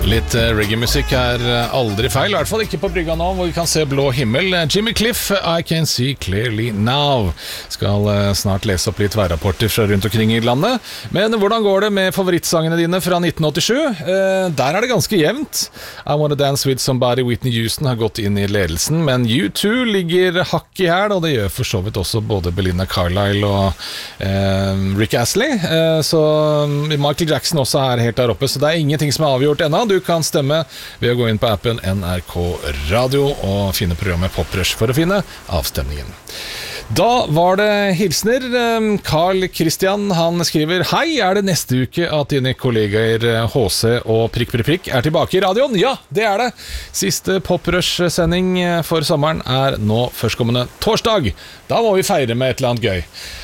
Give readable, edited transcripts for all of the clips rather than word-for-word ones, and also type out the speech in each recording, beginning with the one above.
Litt reggae-musikk aldri feil, I hvert fall ikke på brygga nå, hvor vi kan se blå himmel. Jimmy Cliff, I Can See Clearly Now. Skal snart lese opp litt værrapporter fra rundt omkring i landet. Men hvordan går det med favorittsangene dine fra 1987? Der det ganske jevnt. I Wanna Dance With Somebody, Whitney Houston har gått inn i ledelsen, men U2 ligger hakk i hæl, og det gjør for så vidt også både Belinda Carlisle og Rick Astley. Så Michael Jackson også helt der oppe, så det ingenting som avgjort ennå. Du kan stemme ved å gå inn på appen NRK Radio og finne programmet Poprush for å finne avstemningen. Da var det hilsner. Carl Christian, han skriver: Hei, det neste uke at dine kollegaer HC og prikk tilbake i radioen? Ja, det det. Siste Poprush-sending for sommeren nå førstkommende torsdag. Da må vi feire med et eller annet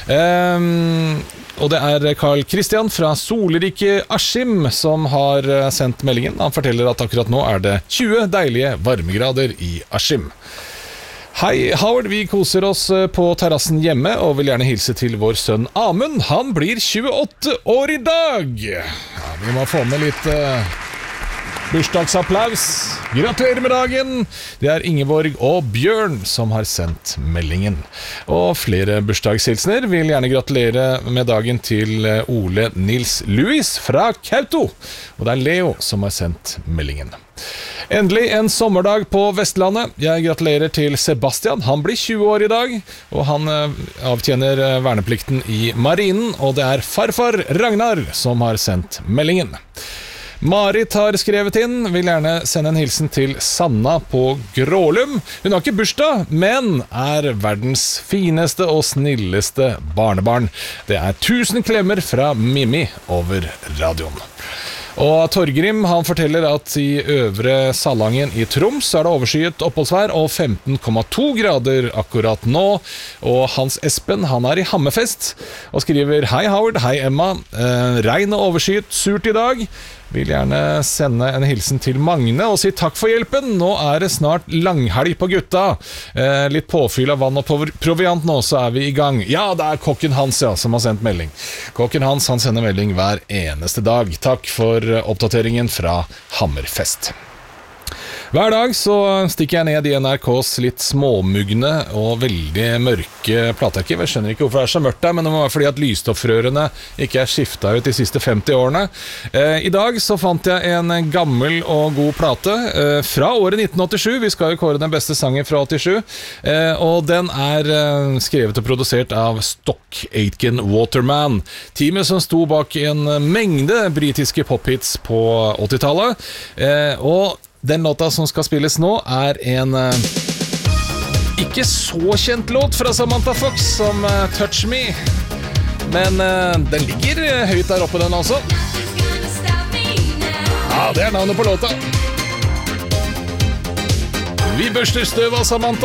gøy. Og det Carl Christian fra Solrike Askim som har sendt meldingen. Han forteller at akkurat nå det 20 deilige varmegrader i Askim. Hei Howard, vi koser oss på terrassen hjemme og vil gjerne hilse til vår sønn Amund. Han blir 28 år i dag. Ja, vi må få med litt bursdagsapplaus. Gratulerer med dagen. Det Ingeborg og Bjørn som har sendt meldingen. Og flere bursdagshilsner vil gjerne gratulere med dagen til Ole Nils Louis fra Kauto. Og det Leo som har sendt meldingen. Endelig en sommerdag på Vestlandet. Jeg gratulerer til Sebastian. Han blir 20 år i dag, og han avtjener verneplikten i marinen, og det farfar Ragnar som har sendt meldingen. Marit har skrevet inn, vil gjerne sende en hilsen til Sanna på Grålum. Hun har ikke bursdag, men verdens fineste og snilleste barnebarn. Det 1000 klemmer fra Mimi over radioen. Og Torgrim, han forteller at i Øvre Salangen i Troms det overskyet oppholdsvær og 15,2 grader akkurat nå. Og Hans Espen, han i Hammerfest og skriver: Hei Howard, hei Emma. Regn og overskyet, surt i dag. Vil gjerne sende en hilsen til Magne og si takk for hjelpen. Nå det snart langhelg på gutta. Litt påfyll av vann og proviant nå, så vi i gang. Ja, det kokken Hans som har sendt melding. Kokken Hans, han sender melding hver eneste dag. Takk for oppdateringen fra Hammerfest. Hver dag så stikker jeg ned i NRKs litt småmugne og veldig mørke platearkiv. Jeg skjønner ikke hvorfor det så mørkt der, men det må være fordi at lysstoffrørene ikke skiftet ut de siste 50 årene. I dag så fant jeg en gammel og god plate fra året 1987. Vi skal jo kåre den beste sangen fra 87. Og den skrevet og produsert av Stock Aitken Waterman. Teamet som sto bak en mengde britiske pophits på 80-tallet. Og den låta som skal spilles nå en ikke så kjent låt fra Samantha Fox som Touch Me. Men den ligger høyt der oppe den altså. Ja, det navnet på låta. Vi børster støv av Samantha.